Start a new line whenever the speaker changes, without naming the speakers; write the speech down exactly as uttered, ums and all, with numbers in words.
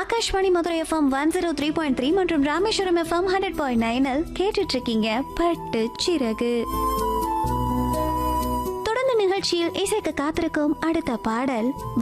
Akashvani Madurai FM one zero three point three மற்றும் Rameswaram FM hundred point நைனில் கேட்டுட்டு இருக்கீங்க பட்டு சிறகு. தொடர்ந்து நிகழ்ச்சியில் இசைக்கு காத்திருக்கும் அடுத்த பாடல்